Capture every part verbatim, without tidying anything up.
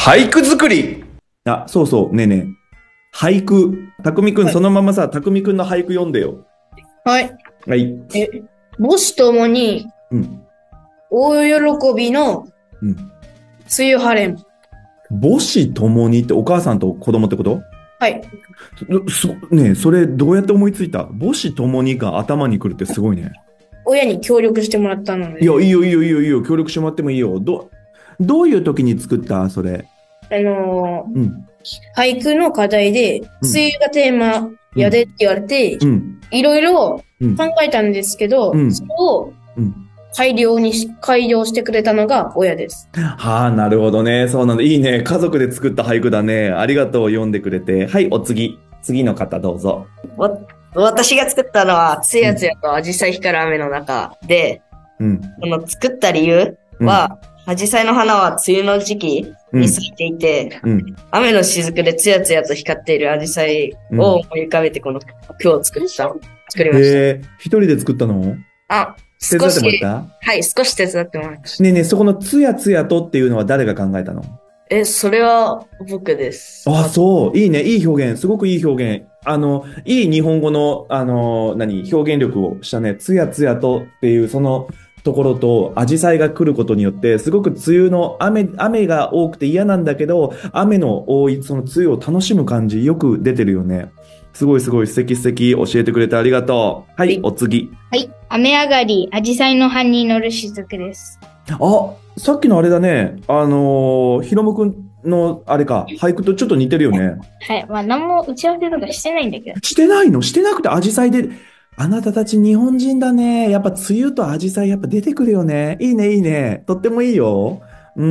俳句作り。あ、そうそう、ねえねえ。俳句。たくみくん、 はい。 そのままさ、たくみくんの俳句読んでよ。 はい。 はい。 え、母子ともにうん。 大喜びのうん。 梅雨晴れん。 母子ともにってお母さんと子供ってこと？ はい。 す、すねえ、それどうやって思いついた？母子ともにが頭に来るってすごいね。 親に協力してもらったのいや、 で、 いいよいいよいいよいいよ。協力してもらってもいいよ。ど、どういう時に作ったそれ？ あのーうん。 俳句の課題で、 うん。 梅雨がテーマうん。 やでって言われて、 うん。 いろいろ考うん。 えたんですけうど、それん。 をうん。 改良にし、改良してくれたのが親です。 はあ、なるほどね。そうなんだ。いいね。家族で作った俳句だね。ありがとう。読んでくれて。はい、お次。次の方どうぞ。 わ、私が作ったのは、つうん。 やつやと紫陽花光る雨の中で、 うん。 この作った理由うん。 は、紫陽花の花は梅雨の時期うん。 に咲いていて、 うん。 雨の雫でつやつやと光っている紫陽花をうん。 思い浮かべてこの句を作った、作りました。 へえ、一人で作ったの？ あ、 手伝って少し、 もらった？ はい、少し手伝ってもらいました。 ねえねえ、そこのつやつやとっていうのは誰が考えたの？ え、それは僕です。 あ、 ま、 そう。いいね。いい表現。すごくいい表現。あの、いい日本語の、あの、何、表現力をしたね。つやつやとっていう、そのところと、紫陽花が来ることによって、すごく梅雨の雨、雨が多くて嫌なんだけど、雨の多い、その梅雨を楽しむ感じ、よく出てるよね。すごいすごい素敵素敵。教えてくれてありがとう。はい、 はい。 お次。 はい。雨上がり、紫陽花の葉に乗る雫です。 あ、さっきのあれだね。あのーひろむくんの、あれか、俳句とちょっと似てるよね。 はい。まあ、何も打ち合わせとかしてないんだけど。 してないの？してなくて紫陽花で、あなたたち日本人だね。やっぱ梅雨と紫陽花やっぱ出てくるよね。いいね、いいね。とってもいいよ。うん。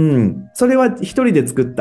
それは一人で作った？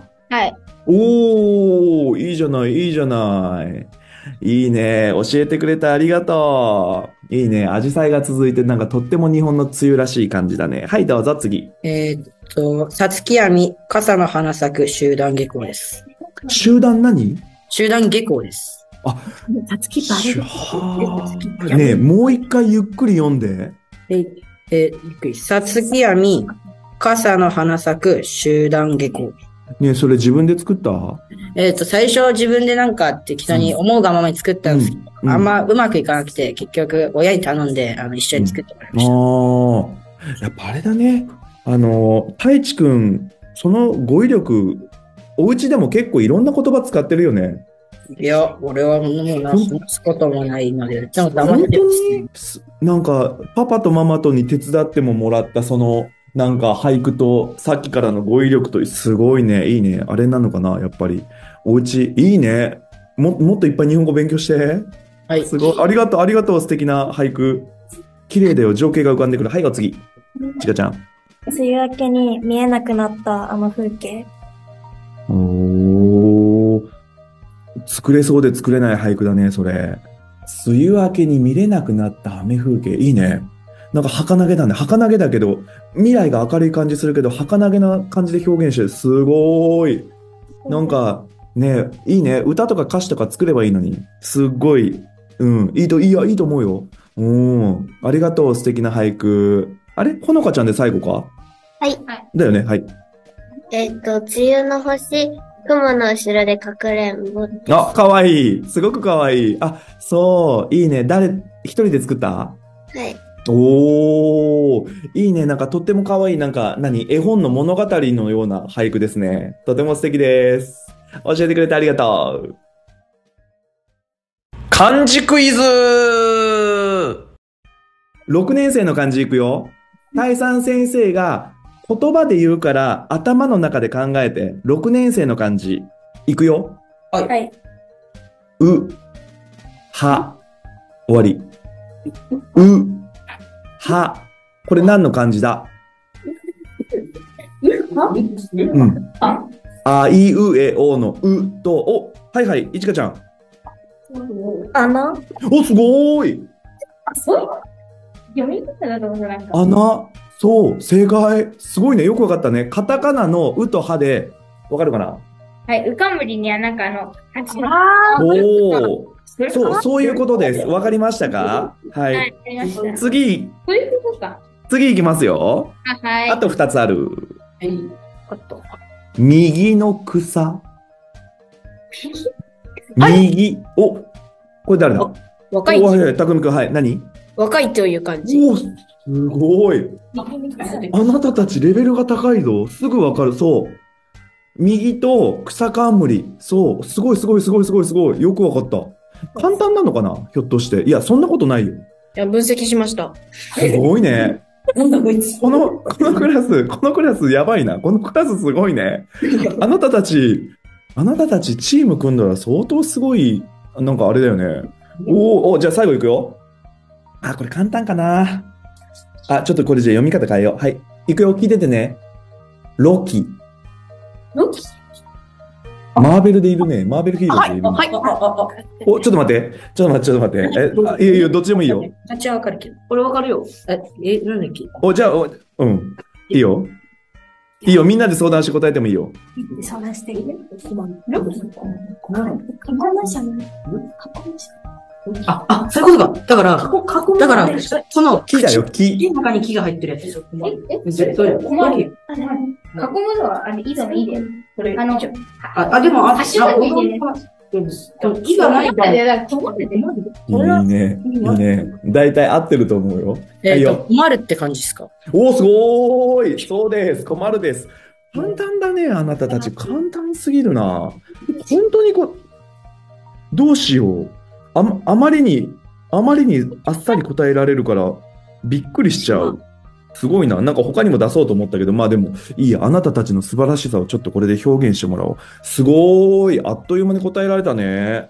はい。 おー、いいじゃない、いいじゃない。いいね。教えてくれてありがとう。いいね。紫陽花が続いて、なんかとっても日本の梅雨らしい感じだね。はい、どうぞ、次。 えーっと、さつきやみ、傘の花咲く集団下校です。 集団何？ 集団下校です。 あ、 さつきバレしゅる。 はーねえ、もう一回ゆっくり読んで。 え、え、ゆっくり。さつきやみ、傘の花咲く集団下校。 ねえ、それ自分で作った？ えーっと、最初自分でなんか適当に思うがままに作ったんですけど、 うん。 あんまうまくいかなくて、結局親に頼んで、あの、一緒に作ってもらいました。 ああ、やっぱあれだね。あの、太一くん、その語彙力、お家でも結構いろんな言葉使ってるよね。 いや、俺はもうな、 ほん話すこともないので、ちょっと黙っ本当てます。 に、すなんか、パパとママとに手伝ってももらった、その、なんか俳句と、さっきからの語彙力と、すごいね、いいね。あれなのかな、やっぱり。お家、いいね。も、もっといっぱい日本語勉強して。 はい。 すごい。ありがとう、ありがとう、素敵な俳句。綺麗だよ、情景が浮かんでくる。はい、お次。ちかちゃん。 梅雨明けに見えなくなったあの風景。 おー。作れそうで作れない俳句だね、それ。梅雨明けに見れなくなった雨風景。いいね。なんか儚げだね。儚げだけど、未来が明るい感じするけど、儚げな感じで表現してる。すごーい。なんか、ね、いいね。歌とか歌詞とか作ればいいのに。すっごい。うん。いいと、いいよ、いいと思うよ。うん。ありがとう、素敵な俳句。あれほのかちゃんで最後か？ はい。 だよね。はい。 えっと、梅雨の星、雲の後ろでかくれんぼです。 あ、かわいい。すごくかわいい。あ、そう。いいね。誰、一人で作った？ はい。 おー。いいね。なんかとってもかわいい。なんか、何絵本の物語のような俳句ですね。とても素敵です。教えてくれてありがとう。漢字クイズ !ろく 年生の漢字いくよ。第三先生が言葉で言うから頭の中で考えて、ろくねん生の漢字いくよ。 はい。 はい。 う、は、終わり。う、は、これ何の漢字だ？うん。あいうえおのうと、お、はいはい、いちかちゃん。 穴お、すごーい。 読み方だと思う、なんか。 穴、そう、正解。すごいね、よくわかったね。カタカナのうとはで、わかるかな？ はい。うかんむりにはなんかあの、八の。 おー。そう、そういうことです。わかりましたか？ははい。 い。 わかりました。 次、 そういうことか。 次いきますよ。 あ、はい。 あとふたつある。 はい。 あと。 右の草。 はい右。お、これ誰だ？ 若いお、はいはい、たくみくん、はい。何？ 若いという感じ。 お、すごい。あなたたちレベルが高いぞ。すぐわかる。そう。右と草冠。そう。すごいすごいすごいすごいすごい。よくわかった。簡単なのかな？ひょっとして。いや、そんなことないよ。 いや、分析しました。 すごいね。 なんだこいつ。 この、このクラス、このクラスやばいな。このクラスすごいね。あなたたち、あなたたちチーム組んだら相当すごい、なんかあれだよね。おーおー、じゃあ最後いくよ。あ、これ簡単かな。あ、ちょっとこれじゃあ読み方変えよう。はい。いくよ、聞いててね。ロキ。 ロキマーベルでいるね。マーベルヒーローでいるね。 はい。 お、ちょっと待って。ちょっと待って、ちょっと待って。え、あいいよいいよ、どっちでもいいよ。 あっちはわかるけど。これわかるよ。え、え、なんだっけお、じゃあ、おうん。いいよ。いいよ、みんなで相談して答えてもいいよ。 相談していい？ あ、あ、そういうことか。だから、だから、この、 木だよ、木。 木の中に木が入ってるやつ。 え絶対。 困る。囲むのは、あれ、いいのいいで。あの、 あ、あ、でも、あ、 足だけ入れる。 木がないから。 いや、だから困ってて。 いいね。いいね。だいたい合ってると思うよ。 えっと、 はいよ。 困るって感じですか？ おー、すごーい。そうです。困るです。簡単だね、あなたたち。簡単すぎるな。本当にこう、どうしよう。あま、あまりに、あまりにあっさり答えられるから、びっくりしちゃう。すごいな。なんか他にも出そうと思ったけど、まあでも、いいや。あなたたちの素晴らしさをちょっとこれで表現してもらおう。すごーい。あっという間に答えられたね。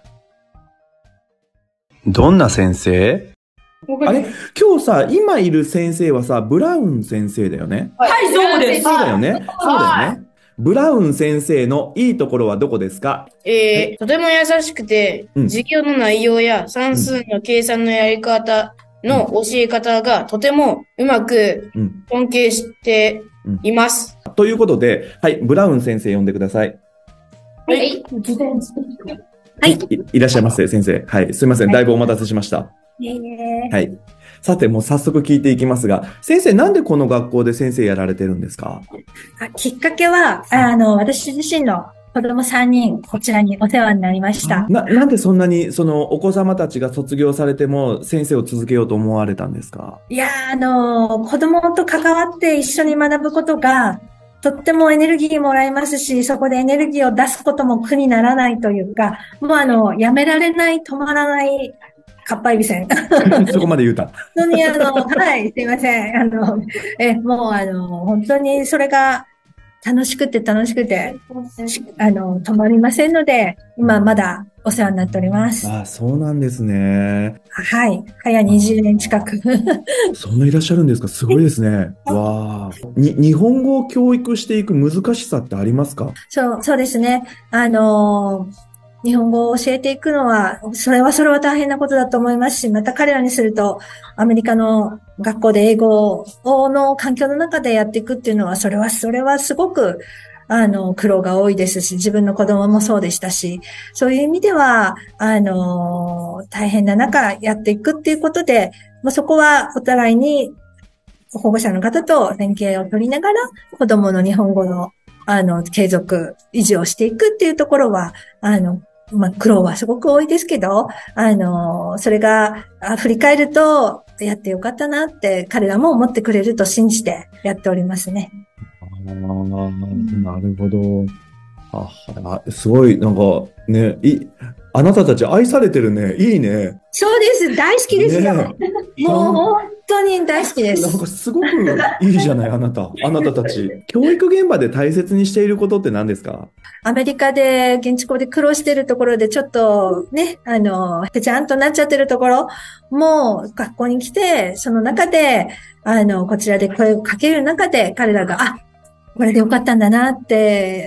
どんな先生？あれ今日さ、今いる先生はさ、ブラウン先生だよね。 はい、そうです。 そうだよね。そうだよね。ブラウン先生のいいところはどこですか？ えー、とても優しくて、 うん授業の内容や算数の計算のやり方の教え方がとてもうまくうん。 尊敬しています。 ということで、はい、ブラウン先生呼んでください。 はい。 はい。い、いらっしゃいませ、先生。はい。すいません。だいぶお待たせしました。はい。さて、もう早速聞いていきますが、先生、なんでこの学校で先生やられてるんですか？ あきっかけは、あの、私自身の子供さんにん、こちらにお世話になりました。 な、なんでそんなに、その、お子様たちが卒業されても、先生を続けようと思われたんですか？ いやー、あの、子供と関わって一緒に学ぶことが、とってもエネルギーもらえますし、そこでエネルギーを出すことも苦にならないというか、もうあの、やめられない、止まらない、かっぱえびせん。 そこまで言うた。 本当にあの、はい、すいません。あの、え、もうあの、本当にそれが楽しくて楽しくて、しあの、止まりませんので、今まだお世話になっております。 ああ、そうなんですね。 はい。早にじゅうねん近く。 そんないらっしゃるんですか？すごいですね。わあ。に、日本語を教育していく難しさってありますか？ そう、そうですね。あのー日本語を教えていくのは、それはそれは大変なことだと思いますし、また彼らにすると、アメリカの学校で英語の環境の中でやっていくっていうのは、それは、それはすごく、あの、苦労が多いですし、自分の子供もそうでしたし、そういう意味では、あの、大変な中やっていくっていうことで、もうそこはお互いに保護者の方と連携を取りながら、子供の日本語の、あの、継続、維持をしていくっていうところは、あの、まあ、苦労はすごく多いですけど、あの、それが、あ振り返ると、やってよかったなって、彼らも思ってくれると信じてやっておりますね。 ああ、なるほど。あ、あすごい、なんか、ね、い、あなたたち愛されてるね。いいね。 そうです。大好きですよ。 ねもう本当に大好きでなんかす。 すごくいいじゃない、あなた。あなたたち。教育現場で大切にしていることって何ですか？ アメリカで、現地校で苦労してるところで、ちょっとね、あの、ぺちゃんとなっちゃってるところも、学校に来て、その中で、あの、こちらで声をかける中で、彼らが、あ、これでよかったんだなって、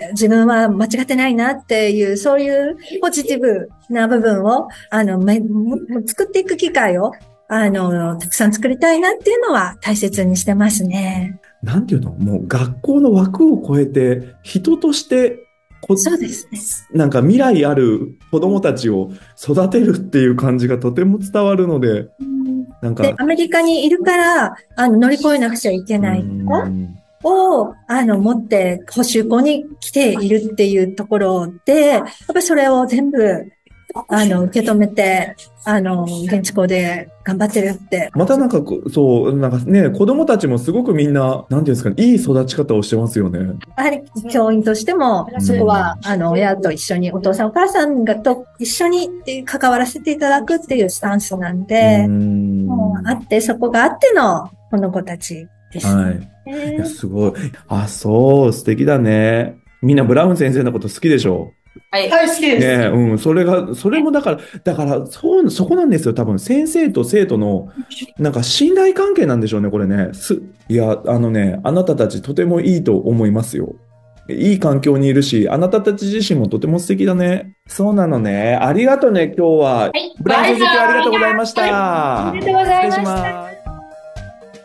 自分は間違ってないなっていう、そういうポジティブな部分を、あの、め作っていく機会を、あの、たくさん作りたいなっていうのは大切にしてますね。 なんていうの？もう学校の枠を超えて、人としてこ、 そうですね。 なんか未来ある子供たちを育てるっていう感じがとても伝わるので、なんか、 で、アメリカにいるから、あの、乗り越えなくちゃいけない。 うんを、あの、持って補修校に来ているっていうところで、やっぱりそれを全部、あの、受け止めて、あの、現地校で頑張ってるって。 またなんかこ、そう、なんかね、子供たちもすごくみんな、なんていうんですかね、いい育ち方をしてますよね。 やはり教員としても、そこは、あの、親と一緒に、お父さんお母さんがと一緒に関わらせていただくっていうスタンスなんで、 うんもうあって、そこがあっての、この子たちです。 はい。いや、すごい。あ、そう、素敵だね。みんなブラウン先生のこと好きでしょ？ はい。はい、好きです。 ね、うん、それが、それもだから、だから、そう、そこなんですよ。多分、先生と生徒の、なんか信頼関係なんでしょうね、これね。す、いや、あのね、あなたたちとてもいいと思いますよ。いい環境にいるし、あなたたち自身もとても素敵だね。そうなのね。ありがとうね、今日は。 はい。 ブラウン先生、今日はありがとうございました。 ありがとうございました。 失礼します。